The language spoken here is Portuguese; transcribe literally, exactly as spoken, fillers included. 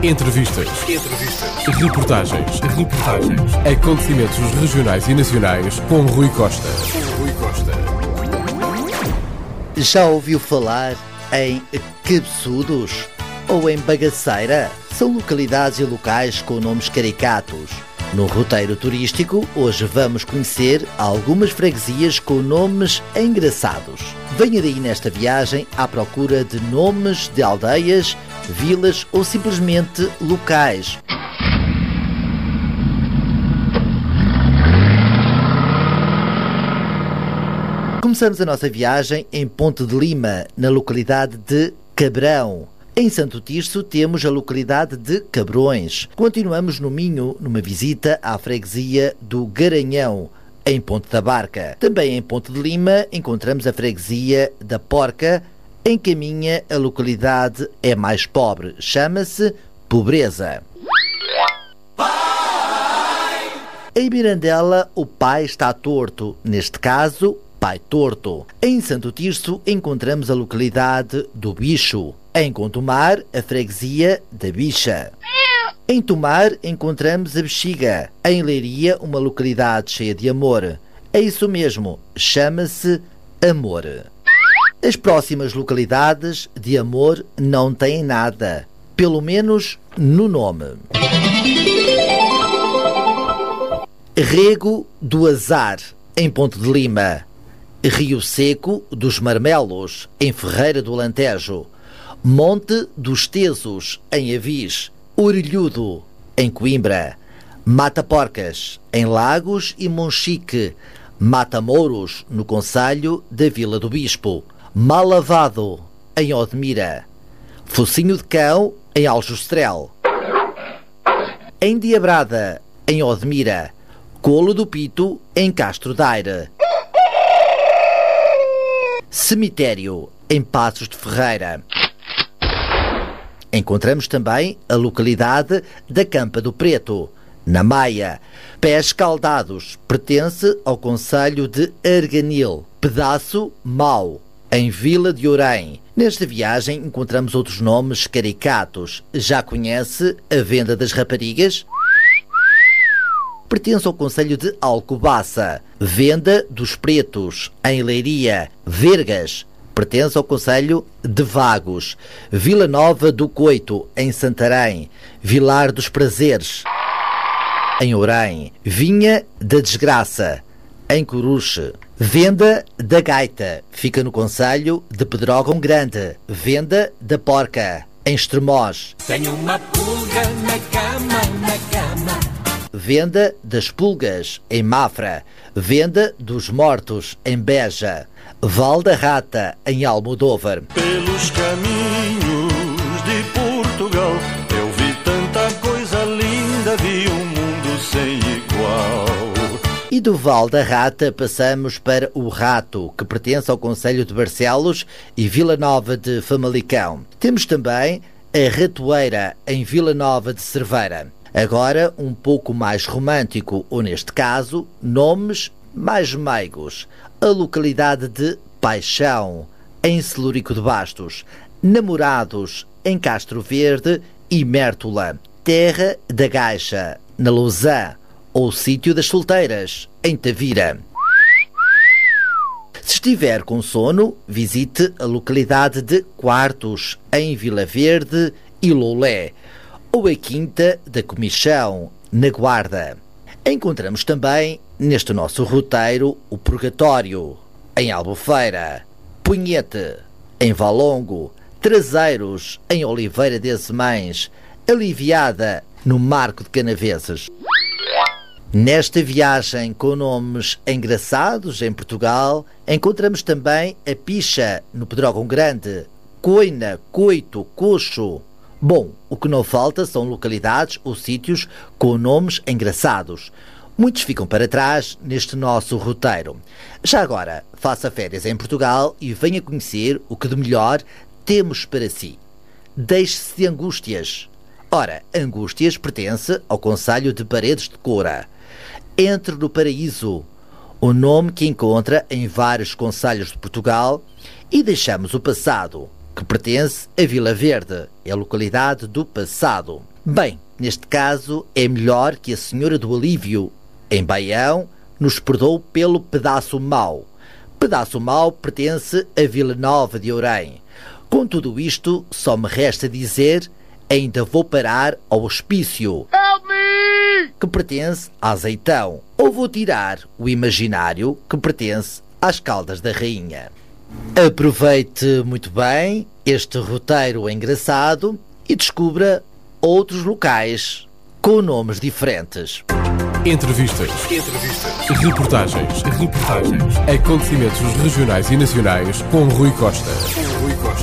Entrevistas. Entrevistas. Reportagens. Reportagens. Acontecimentos regionais e nacionais com Rui Costa. Rui Costa. Já ouviu falar em cabeçudos ou em bagaceira? São localidades e locais com nomes caricatos. No roteiro turístico, hoje vamos conhecer algumas freguesias com nomes engraçados. Venha daí nesta viagem à procura de nomes de aldeias, vilas ou simplesmente locais. Começamos a nossa viagem em Ponte de Lima, na localidade de Cabrão. Em Santo Tirso temos a localidade de Cabrões. Continuamos no Minho, numa visita à freguesia do Garanhão, em Ponte da Barca. Também em Ponte de Lima encontramos a freguesia da Porca. Em Caminha a localidade é mais pobre, chama-se Pobreza. Pai! Em Mirandela o pai está torto, neste caso, Pai Torto. Em Santo Tirso encontramos a localidade do Bicho. Em Contumar, a freguesia da Bicha. Em Tomar encontramos a Bexiga. Em Leiria, uma localidade cheia de amor. É isso mesmo, chama-se Amor. As próximas localidades de amor não têm nada, pelo menos no nome. Rego do Azar, em Ponte de Lima. Rio Seco dos Marmelos, em Ferreira do Alentejo. Monte dos Tesos, em Avis. Orelhudo, em Coimbra. Mata Porcas, em Lagos e Monchique. Mata Mouros, no concelho da Vila do Bispo. Malavado, em Odmira. Focinho de Cão, em Aljustrel. Em Diabrada, em Odmira. Colo do Pito, em Castro Daire. Cemitério, em Passos de Ferreira. Encontramos também a localidade da Campa do Preto, na Maia. Pés Caldados, pertence ao concelho de Arganil. Pedaço Mau, em Vila de Orém. Nesta viagem encontramos outros nomes caricatos. Já conhece a Venda das Raparigas? Pertence ao concelho de Alcobaça. Venda dos Pretos, em Leiria. Vergas, pertence ao concelho de Vagos. Vila Nova do Coito, em Santarém. Vilar dos Prazeres, em Orém. Vinha da Desgraça, em Coruche. Venda da Gaita, fica no concelho de Pedrógão Grande. Venda da Porca, em Estremoz. Tenho uma pulga na cama, na cama. Venda das Pulgas, em Mafra. Venda dos Mortos, em Beja. Val da Rata, em Almodóvar. Pelos caminhos de Portugal eu vi tanta coisa linda, vi um mundo sem igual. E do Val da Rata passamos para o Rato, que pertence ao concelho de Barcelos e Vila Nova de Famalicão. Temos também a Ratoeira, em Vila Nova de Cerveira. Agora, um pouco mais romântico, ou neste caso, nomes mais meigos. A localidade de Paixão, em Celúrico de Bastos. Namorados, em Castro Verde e Mértola. Terra da Gaixa, na Lousã. Ou Sítio das Solteiras, em Tavira. Se estiver com sono, visite a localidade de Quartos, em Vila Verde e Loulé. Ou a Quinta da Comichão, na Guarda. Encontramos também, neste nosso roteiro, o Purgatório, em Albufeira. Punhete, em Valongo. Traseiros, em Oliveira de Azemães. Aliviada, no Marco de Canaveses. Nesta viagem com nomes engraçados em Portugal, encontramos também a Picha, no Pedrógão Grande. Coina, Coito, Coxo. Bom, o que não falta são localidades ou sítios com nomes engraçados. Muitos ficam para trás neste nosso roteiro. Já agora, faça férias em Portugal e venha conhecer o que de melhor temos para si. Deixe-se de angústias. Ora, Angústias pertence ao concelho de Paredes de Coura. Entre no Paraíso, o nome que encontra em vários concelhos de Portugal, e deixamos o Passado, que pertence a Vila Verde, é a localidade do Passado. Bem, neste caso é melhor que a Senhora do Alívio, em Baião, nos perdoe pelo pedaço mau. Pedaço mau pertence a Vila Nova de Ourém. Com tudo isto, só me resta dizer, ainda vou parar ao hospício, que pertence a Azeitão, ou vou tirar o imaginário, que pertence às Caldas da Rainha. Aproveite muito bem este roteiro engraçado e descubra outros locais com nomes diferentes. Entrevistas. Entrevistas. Reportagens. Reportagens. Acontecimentos regionais e nacionais com Rui Costa. Rui Costa.